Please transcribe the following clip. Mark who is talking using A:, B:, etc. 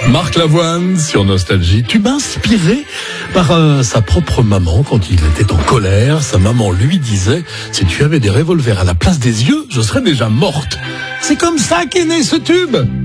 A: Marc Lavoine sur Nostalgie, tube inspiré par sa propre maman quand il était en colère. Sa maman lui disait « Si tu avais des revolvers à la place des yeux, je serais déjà morte ». C'est comme ça qu'est né ce tube.